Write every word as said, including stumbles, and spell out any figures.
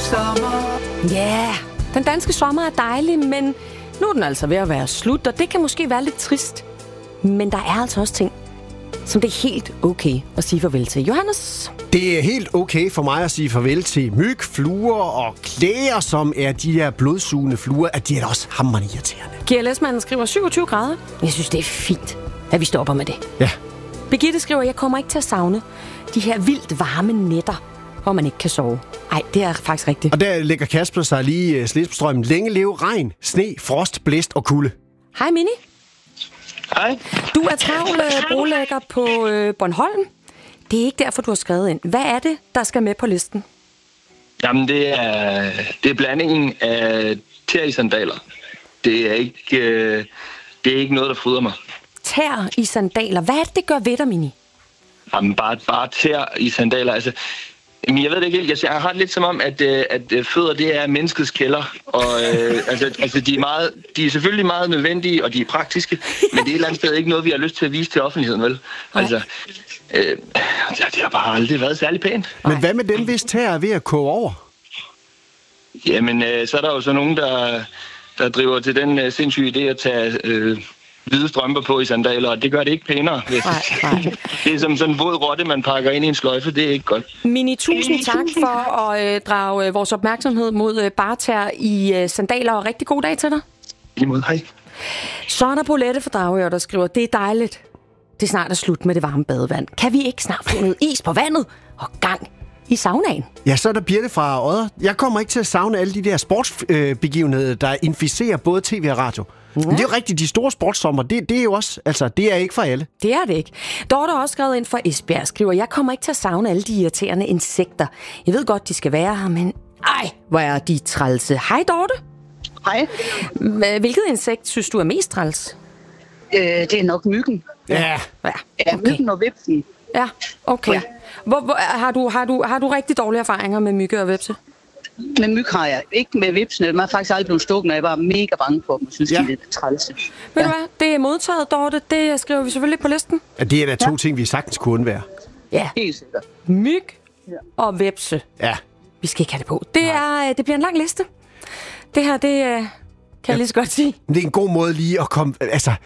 sommer. Ja, yeah, den danske sommer er dejlig, men nu er den altså ved at være slut, og det kan måske være lidt trist. Men der er altså også ting, som det er helt okay at sige farvel til. Johannes? Det er helt okay for mig at sige farvel til myg, fluer og klæger, som er de her blodsugende fluer, at de er da også hamrende irriterende. G L S-manden skriver syvogtyve grader. Jeg synes, det er fint, at vi stopper med det. Ja. Birgitte skriver, jeg kommer ikke til at savne de her vildt varme nætter, hvor man ikke kan sove. Nej, det er faktisk rigtigt. Og der lægger Kasper sig lige slidt på strømmen. Længe leve regn, sne, frost, blæst og kulde. Hej Mini. Hej. Du er travl brolægger på øh, Bornholm. Det er ikke derfor, du har skrevet ind. Hvad er det, der skal med på listen? Jamen, det er, det er blandingen af tær i sandaler. Det er ikke, øh, det er ikke noget, der fryder mig. Tær i sandaler. Hvad er det, det gør ved dig, Mini? Jamen, bare, bare tær i sandaler. Altså, jamen, jeg ved det ikke helt. Jeg har det lidt som om, at, at fødder, det er menneskets kælder. Og øh, altså, altså de, er meget, de er selvfølgelig meget nødvendige, og de er praktiske. Men det er et eller andet sted ikke noget, vi har lyst til at vise til offentligheden, vel? Altså, øh, det har bare aldrig været særlig pænt. Men hvad med dem, hvis tær er ved at koge over? Jamen, øh, så er der jo så nogen, der, der driver til den øh, sindssyge idé at tage øh, hvide strømper på i sandaler, og det gør det ikke pænere. Nej, nej. Det er som sådan en våd rotte, man pakker ind i en sløjfe. Det er ikke godt. Mini, tusind tak for at øh, drage øh, vores opmærksomhed mod øh, bartær i øh, sandaler, og rigtig god dag til dig. I mod, hej. Så er der Bolette fra Dragør, der skriver, det er dejligt. Det er snart er slut med det varme badevand. Kan vi ikke snart få noget is på vandet og gang i saunaen? Ja, så er der Birte fra Odder. Jeg kommer ikke til at savne alle de der sportsbegivenheder, der inficerer både tv og radio. Ja. Men det er jo rigtigt, de store sportssommer, det, det er jo også, altså, det er ikke for alle. Det er det ikke. Dorte har også skrevet ind fra Esbjerg, skriver, jeg kommer ikke til at savne alle de irriterende insekter. Jeg ved godt, de skal være her, men ej, hvor er de trælse. Hej Dorte. Hej. Hvilket insekt synes du er mest træls? Øh, det er nok myggen. Ja. Ja, Ja, okay. myggen og vipsen. Ja, okay. Ja. Hvor, hvor, har, du, har, du, har du rigtig dårlige erfaringer med mygge og vipse? Med myg har jeg. Ikke med vipsene. Man er faktisk aldrig blevet stukket, og jeg var mega bange for dem. Jeg synes, Ja. de er lidt trælse. Ved du hvad? Det er modtaget, Dorte. Det skriver vi selvfølgelig på listen. Ja, det er da to ja. ting, vi sagtens kunne undvære. Ja, Helt sikkert. myg og vipse. Ja. Vi skal ikke have det på. Det, er, det bliver en lang liste. Det her, det øh, kan jeg lige så godt sige. Det er en god måde lige at komme... Altså,